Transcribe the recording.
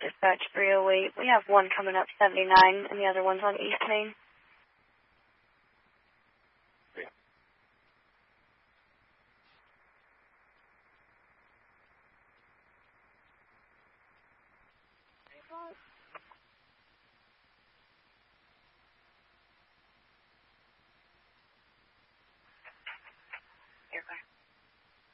Dispatch 308. We have one coming up 79, and the other one's on East Main.